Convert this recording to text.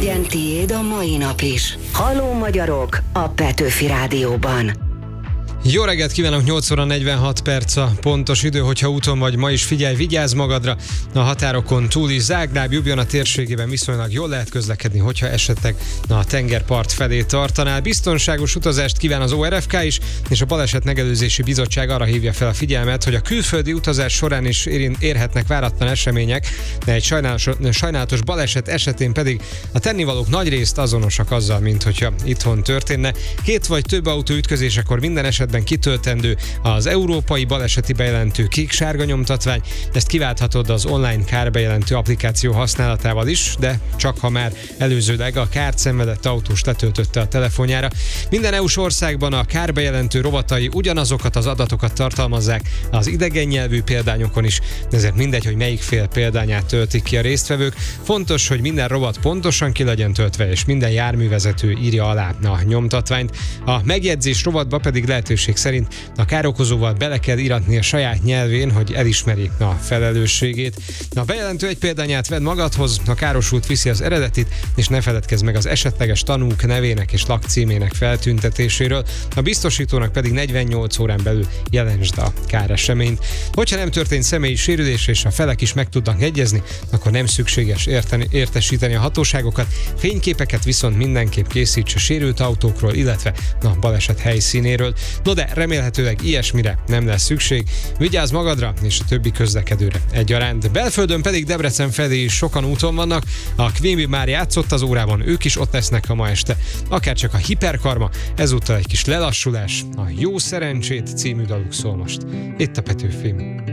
legyen tiéd a mai nap is. Halló magyarok a Petőfi Rádióban. Jó reggelt kívánok, 8 óra 46 perc a pontos idő, hogyha úton vagy ma is figyelj, vigyázz magadra. A határokon túl is Zágráb, Ljubljana térségében viszonylag jól lehet közlekedni, hogyha esetleg a tengerpart felé tartanál. Biztonságos utazást kíván az ORFK is, és a Baleset Megelőzési Bizottság arra hívja fel a figyelmet, hogy a külföldi utazás során is érhetnek váratlan események, de egy sajnálatos baleset esetén pedig a tennivalók nagyrészt azonosak azzal, mint hogyha itthon történne. 2 vagy több autó ütközésekor minden esetben kitöltendő az európai baleseti bejelentő kék-sárga nyomtatvány. Ezt kiválthatod az online kárbejelentő applikáció használatával is, de csak ha már előzőleg a kárt szenvedett autós letöltötte a telefonjára. Minden EU-s országban a kárbejelentő rovatai ugyanazokat az adatokat tartalmazzák az idegen nyelvű példányokon is, ezért mindegy, hogy melyik fél példányát töltik ki a résztvevők. Fontos, hogy minden rovat pontosan ki legyen töltve, és minden járművezető írja alá a nyomtatványt. A megjegyzés rovatba pedig lehetőség szerint a károkozóval bele kell íratni a saját nyelvén, hogy elismeri a felelősségét. A bejelentő egy példányát vedd magadhoz, a károsult viszi az eredetit, és ne feledkezz meg az esetleges tanúk nevének és lakcímének feltüntetéséről. A biztosítónak pedig 48 órán belül jelentsd a káreseményt. Hogyha nem történt személyi sérülés és a felek is meg tudnak egyezni, akkor nem szükséges értesíteni a hatóságokat. Fényképeket viszont mindenképp készíts a sérült autókról, illetve a baleset helyszínéről. No de remélhetőleg ilyesmire nem lesz szükség. Vigyázz magadra és a többi közlekedőre egyaránt. Belföldön pedig Debrecen felé is sokan úton vannak. A Quimby már játszott az órában, ők is ott lesznek ma este. Akárcsak a Hiperkarma, ezúttal egy kis lelassulás. A Jó Szerencsét című daluk szól most. Itt a Petőfi.